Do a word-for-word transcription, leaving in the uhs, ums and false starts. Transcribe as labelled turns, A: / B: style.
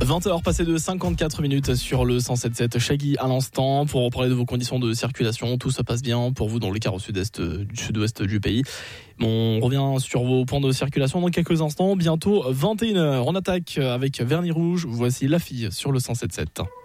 A: vingt heures passées de cinquante-quatre minutes sur le cent sept virgule sept. Shaggy à l'instant pour reparler de vos conditions de circulation. Tout se passe bien pour vous dans les quarts au sud-est, du sud-ouest du pays. On revient sur vos points de circulation dans quelques instants. Bientôt vingt et une heures. On attaque avec Vernis Rouge. Voici La Fille sur le cent sept virgule sept.